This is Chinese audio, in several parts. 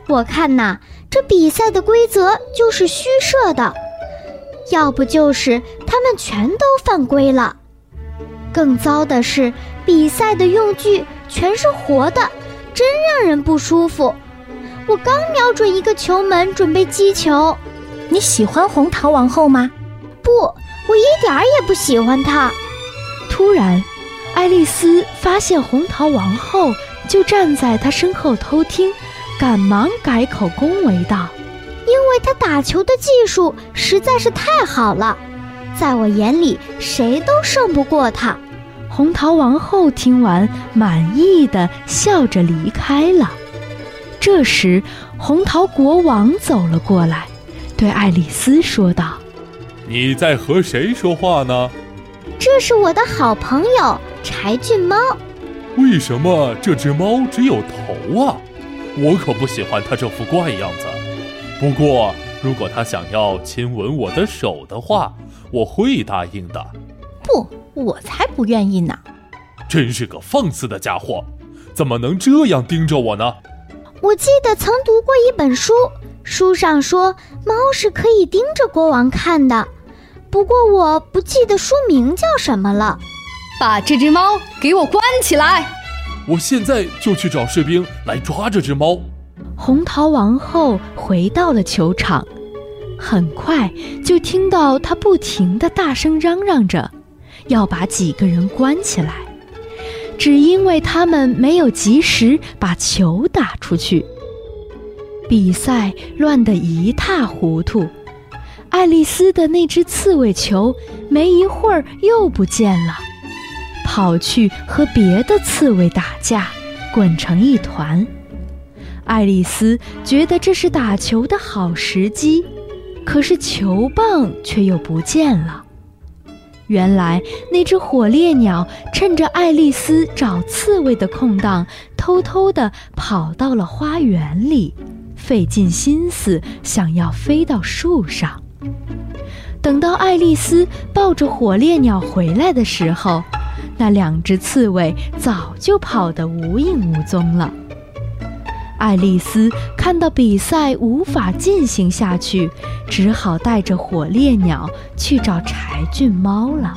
我看呐，这比赛的规则就是虚设的，要不就是他们全都犯规了。更糟的是，比赛的用具全是活的，真让人不舒服。我刚瞄准一个球门准备击球。 你喜欢红桃王后吗？ 不，我一点儿也不喜欢她。 突然，爱丽丝发现红桃王后就站在她身后偷听，赶忙改口恭维道： 因为她打球的技术实在是太好了，在我眼里谁都胜不过她。 红桃王后听完，满意地笑着离开了。这时，红桃国王走了过来，对爱丽丝说道： 你在和谁说话呢？ 这是我的好朋友柴郡猫。 为什么这只猫只有头啊？我可不喜欢它这副怪样子。不过，如果它想要亲吻我的手的话，我会答应的。 不，我才不愿意呢。 真是个放肆的家伙，怎么能这样盯着我呢？ 我记得曾读过一本书，书上说猫是可以盯着国王看的，不过我不记得书名叫什么了。 把这只猫给我关起来！ 我现在就去找士兵来抓这只猫。 红桃王后回到了球场，很快就听到她不停地大声嚷嚷着要把几个人关起来，只因为他们没有及时把球打出去。比赛乱得一塌糊涂，爱丽丝的那只刺猬球没一会儿又不见了，跑去和别的刺猬打架，滚成一团。爱丽丝觉得这是打球的好时机，可是球棒却又不见了。原来那只火烈鸟趁着爱丽丝找刺猬的空档，偷偷地跑到了花园里，费尽心思想要飞到树上。等到爱丽丝抱着火烈鸟回来的时候，那两只刺猬早就跑得无影无踪了。爱丽丝看到比赛无法进行下去，只好带着火烈鸟去找柴郡猫了。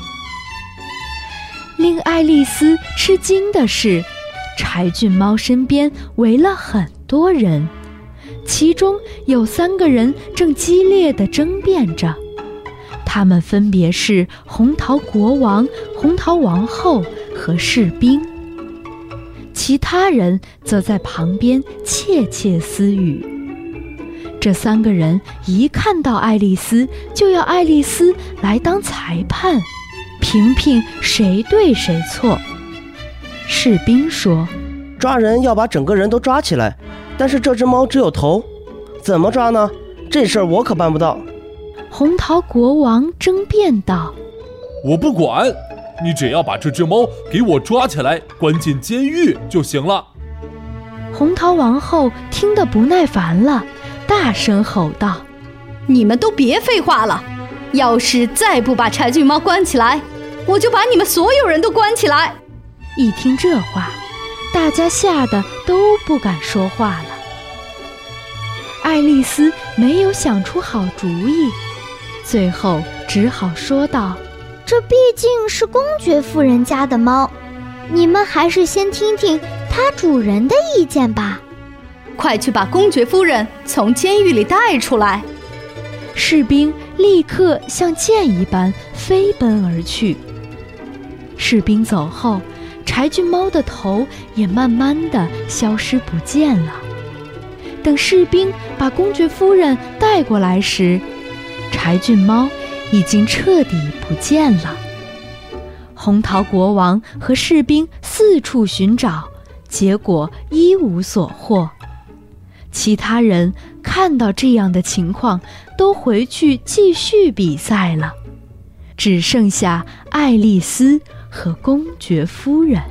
令爱丽丝吃惊的是，柴郡猫身边围了很多人，其中有3个人正激烈地争辩着，他们分别是红桃国王、红桃王后和士兵。其他人则在旁边窃窃私语。这3个人一看到爱丽丝，就要爱丽丝来当裁判，评评谁对谁错。士兵说： 抓人要把整个人都抓起来，但是这只猫只有头，怎么抓呢？这事儿我可办不到。 红桃国王争辩道： 我不管，你只要把这只猫给我抓起来，关进监狱就行了。 红桃王后听得不耐烦了，大声吼道： 你们都别废话了，要是再不把柴郡猫关起来，我就把你们所有人都关起来。 一听这话，大家吓得都不敢说话了。爱丽丝没有想出好主意，最后只好说道： 这毕竟是公爵夫人家的猫，你们还是先听听她主人的意见吧。 快去把公爵夫人从监狱里带出来！ 士兵立刻像箭一般飞奔而去。士兵走后，柴郡猫的头也慢慢地消失不见了。等士兵把公爵夫人带过来时，柴郡猫已经彻底不见了。红桃国王和士兵四处寻找，结果一无所获。其他人看到这样的情况，都回去继续比赛了，只剩下爱丽丝和公爵夫人。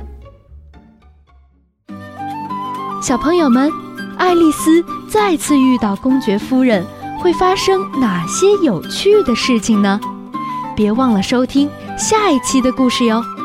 小朋友们，爱丽丝再次遇到公爵夫人，会发生哪些有趣的事情呢？别忘了收听下一期的故事哟。